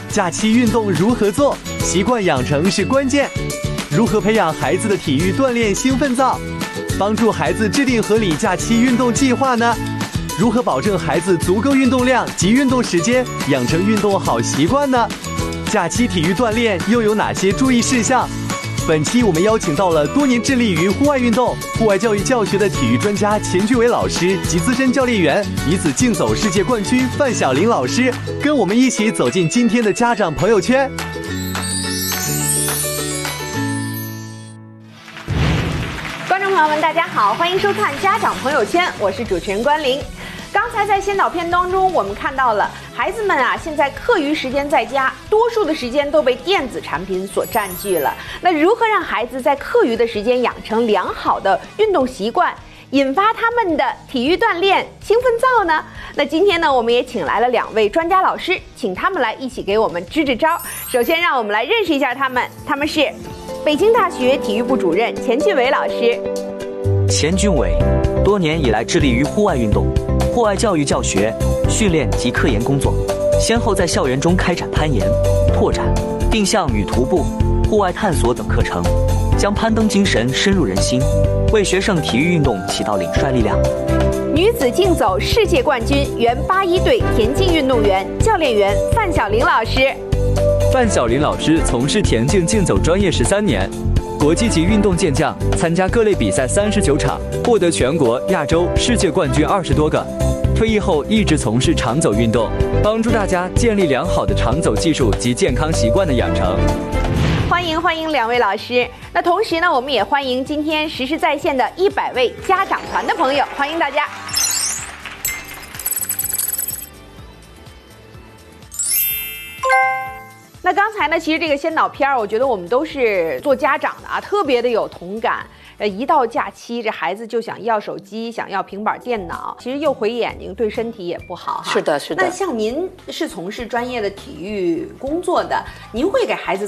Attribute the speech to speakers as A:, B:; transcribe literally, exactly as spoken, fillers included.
A: 假期运动如何做？习惯养成是关键。如何培养孩子的体育锻炼兴奋灶？帮助孩子制定合理假期运动计划呢？如何保证孩子足够运动量及运动时间，养成运动好习惯呢？假期体育锻炼又有哪些注意事项？本期我们邀请到了多年致力于户外运动、户外教育教学的体育专家钱俊伟老师及资深教练员、女子竞走世界冠军范晓玲老师，跟我们一起走进今天的家长朋友圈。
B: 观众朋友们，大家好，欢迎收看家长朋友圈，我是主持人关玲。刚才在先导片当中，我们看到了孩子们啊，现在课余时间在家，多数的时间都被电子产品所占据了。那如何让孩子在课余的时间养成良好的运动习惯，引发他们的体育锻炼兴奋灶呢？那今天呢，我们也请来了两位专家老师，请他们来一起给我们支支招。首先，让我们来认识一下他们，他们是北京大学体育部主任钱俊伟老师。
C: 钱俊伟多年以来致力于户外运动、户外教育教学、训练及科研工作，先后在校园中开展攀岩、拓展、定向与徒步、户外探索等课程，将攀登精神深入人心，为学生体育运动起到领帅力量。
B: 女子竞走世界冠军、原八一队田径运动员、教练员范晓玲老师。
D: 范晓玲老师从事田径竞走专业十三年，国际级运动健将，参加各类比赛三十九场，获得全国、亚洲、世界冠军二十多个。退役后一直从事长走运动，帮助大家建立良好的长走技术及健康习惯的养成。
B: 欢迎欢迎两位老师。那同时呢，我们也欢迎今天实时在线的一百位家长团的朋友，欢迎大家。那刚才呢，其实这个先导片儿，我觉得我们都是做家长的啊，特别的有同感。呃，一到假期，这孩子就想要手机，想要平板电脑，其实又毁眼睛，对身体也不好哈。
E: 是的，是的。
B: 那像您是从事专业的体育工作的，您会给孩子